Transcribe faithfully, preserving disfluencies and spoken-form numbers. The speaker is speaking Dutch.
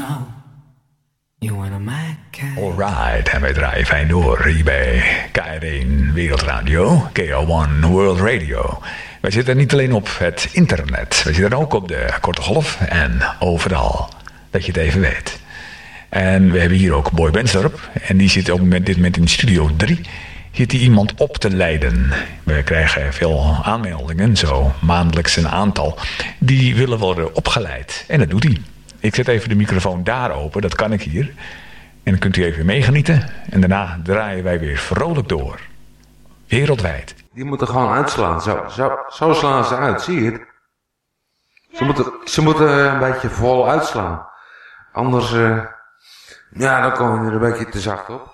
Alright, en wij draaien fijn door hier bij K R één Wereldradio, K R één World Radio. Wij zitten niet alleen op het internet, wij zitten ook op de korte golf en overal, dat je het even weet. En we hebben hier ook Boy Bensdorp en die zit op dit moment in studio drie. Zit hij iemand op te leiden. We krijgen veel aanmeldingen, zo maandelijks een aantal. Die willen worden opgeleid. En dat doet hij. Ik zet even de microfoon daar open, dat kan ik hier. En dan kunt u even meegenieten. En daarna draaien wij weer vrolijk door. Wereldwijd. Die moeten gewoon uitslaan. Zo, zo, zo slaan ze uit, zie je het? Ze moeten, ze moeten een beetje vol uitslaan. Anders, uh, ja, dan kom je er een beetje te zacht op.